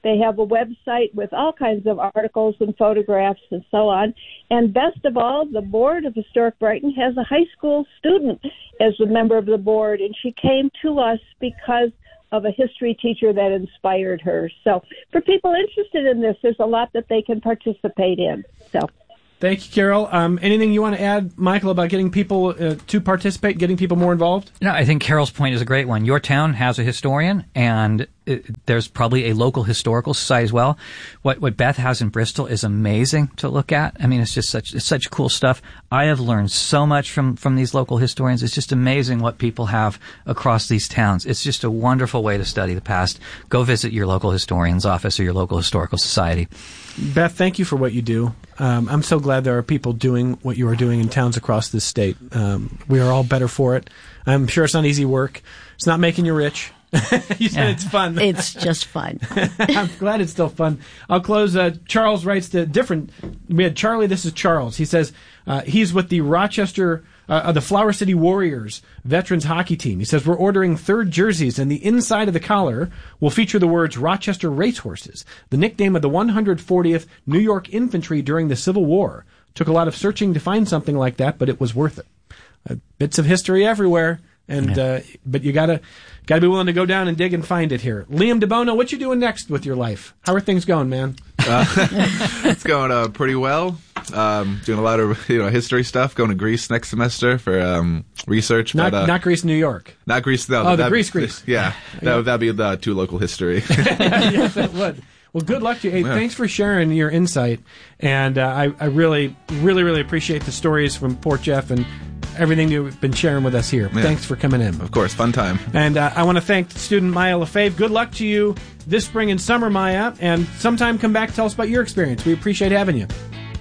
They have a website with all kinds of articles and photographs and so on. And best of all, the Board of Historic Brighton has a high school student as a member of the board, and she came to us because of a history teacher that inspired her. So for people interested in this, there's a lot that they can participate in. So. Thank you, Carol. Um, anything you want to add, Michael, about getting people uh, to participate, getting people more involved? No, I think Carol's point is a great one. Your town has a historian, and it, there's probably a local historical society as well. What what Beth has in Bristol is amazing to look at. I mean, it's just such it's such cool stuff. I have learned so much from, from these local historians. It's just amazing what people have across these towns. It's just a wonderful way to study the past. Go visit your local historian's office or your local historical society. Beth, thank you for what you do. Um, I'm so glad there are people doing what you are doing in towns across this state. Um, we are all better for it. I'm sure it's not easy work. It's not making you rich. You said yeah. it's fun. It's just fun. I'm glad it's still fun. I'll close. Uh, Charles writes to different. We had Charlie. This is Charles. He says uh, he's with the Rochester, uh, the Flower City Warriors veterans hockey team. He says we're ordering third jerseys, and the inside of the collar will feature the words Rochester Racehorses, the nickname of the one hundred fortieth New York Infantry during the Civil War. Took a lot of searching to find something like that, but it was worth it. Uh, bits of history everywhere. And, uh, but you gotta, gotta be willing to go down and dig and find it here. Liam DeBono, what you doing next with your life? How are things going, man? Uh, it's going, uh, pretty well. Um, doing a lot of, you know, history stuff. Going to Greece next semester for, um, research. Not, but, uh, not Greece, New York. Not Greece, no. Oh, the Greece, Greece. Yeah. That would, that'd be the too local history. Yes, that would. Well, good luck to you. Hey, yeah. Thanks for sharing your insight. And, uh, I, I really, really, really appreciate the stories from Port Jeff and everything you've been sharing with us here. Yeah. Thanks for coming in. Of course, fun time. And uh, I want to thank student Maya Lefebvre. Good luck to you this spring and summer, Maya. And sometime come back, tell us about your experience. We appreciate having you.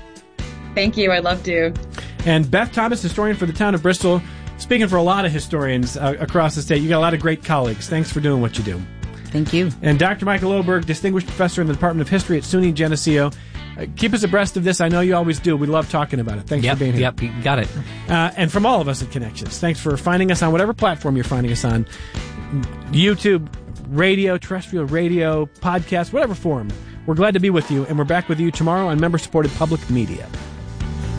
Thank you. I'd love to. And Beth Thomas, historian for the town of Bristol, speaking for a lot of historians uh, across the state. You got a lot of great colleagues. Thanks for doing what you do. Thank you. And Doctor Michael Oberg, distinguished professor in the Department of History at SUNY Geneseo. Uh, keep us abreast of this. I know you always do. We love talking about it. Thanks yep, for being here. Yep, you got it. Uh, and from all of us at Connections, thanks for finding us on whatever platform you're finding us on. YouTube, radio, terrestrial radio, podcast, whatever form. We're glad to be with you, and we're back with you tomorrow on member-supported public media.